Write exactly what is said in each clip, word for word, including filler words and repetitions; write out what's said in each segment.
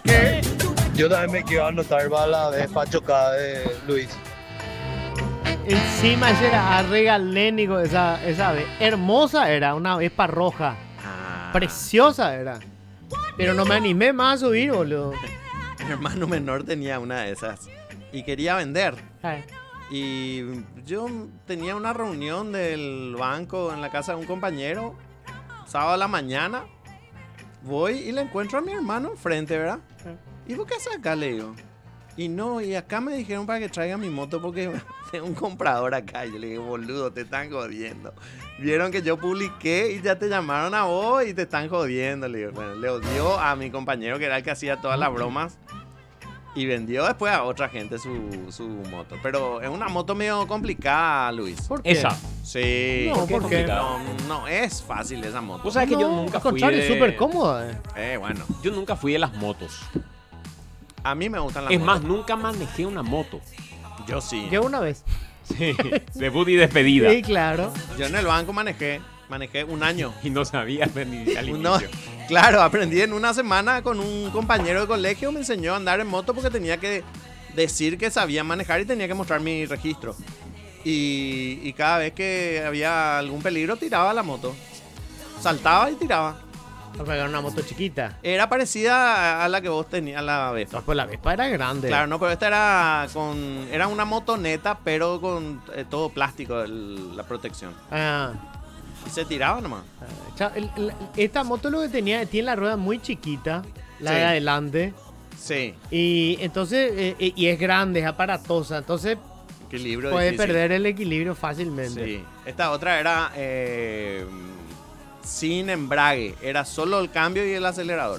¿Qué? Yo también me quiero anotar para la Vespa chocada de Luis. Encima ese era regalénico esa, esa vez. Hermosa era, una Vespa roja. Ah, Preciosa era. Pero no me animé más a subir, boludo. mi hermano menor tenía una de esas y quería vender. Ay, Y yo tenía una reunión del banco en la casa de un compañero, sábado a la mañana. Voy y le encuentro a mi hermano enfrente, ¿verdad? ¿Y por qué haces acá? Le digo. Y no, y acá me dijeron para que traiga mi moto porque tengo un comprador acá. Y yo le dije, boludo, te están jodiendo. Vieron que yo publiqué y ya te llamaron a vos y te están jodiendo. Le digo, bueno, le odió a mi compañero que era el que hacía todas las bromas. Y vendió después a otra gente su, su moto. Pero es una moto medio complicada, Luis. ¿por qué? Esa. Sí. No, ¿por qué? No, no es fácil esa moto. Vos sabés que yo No, nunca al fui contrario, de... es súper cómoda. eh. Eh, bueno. Yo nunca fui de las motos. A mí me gustan las Es motos. más, nunca manejé una moto. Yo sí. Yo una vez. Sí. Debut y despedida. Sí, claro. Yo en el banco manejé. Manejé un año. Y no sabía ni al No, inicio. claro, aprendí en una semana con un compañero de colegio. Me enseñó a andar en moto porque tenía que decir que sabía manejar y tenía que mostrar mi registro. Y, y cada vez que había algún peligro tiraba la moto. Saltaba y tiraba. Para pegar una moto chiquita. Era parecida a la que vos tenías, a la Vespa. No, pues la Vespa era grande. Claro, no, pero esta era con era una motoneta, pero con eh, todo plástico, el- la protección. Ah, Y se tiraba nomás. ah, cha- el- el- esta moto lo que tenía, tiene la rueda muy chiquita, la Sí. de adelante. Sí, Y entonces, eh, eh, y es grande, es aparatosa. Entonces equilibrio puede difícil. perder el equilibrio fácilmente. Sí. Esta otra era eh, sin embrague, era solo el cambio y el acelerador.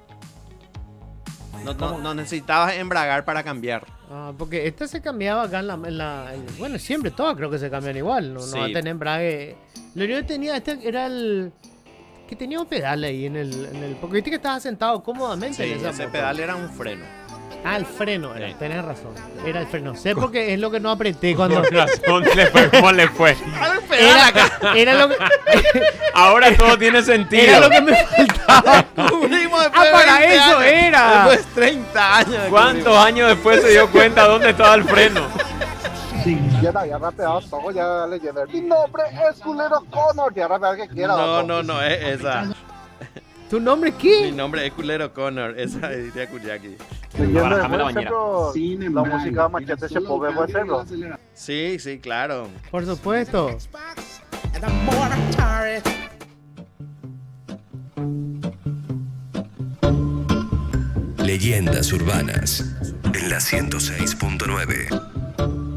No, no, no necesitabas embragar para cambiar. Ah, porque esta se cambiaba acá en la, en la- en- bueno, siempre todas creo que se cambian igual. No, Sí. no va a tener embrague. Lo único que tenía, este era el. Que tenía un pedal ahí en el. En el porque viste que estaba sentado cómodamente Sí, en esa ese moto. pedal era un freno. Ah, el freno era. Sí. Tenés razón. Era el freno. Sé porque es lo que no apreté cuando. Con razón le fue como le fue. Era, era lo que. Ahora todo tiene sentido. Era lo que me faltaba. Descubrimos Ah, después de para veinte eso años. era. Después de treinta años. ¿Cuántos descubrimos. años después se dio cuenta dónde estaba el freno? Ya te había rapeado todo, ya leyendo. Mi nombre es Culero Connor. Ya rapear que quiera. No, otro. no, no, es esa. ¿Tu nombre Mi qué? nombre es Culero Connor, esa es de Kuyaki. Leyendo Bájame la después, bañera. pero Sin la embrague, música era machete se solo puede cambio y hacerlo. acelerador. Sí, sí, claro. Por supuesto. Leyendas urbanas en la ciento seis punto nueve.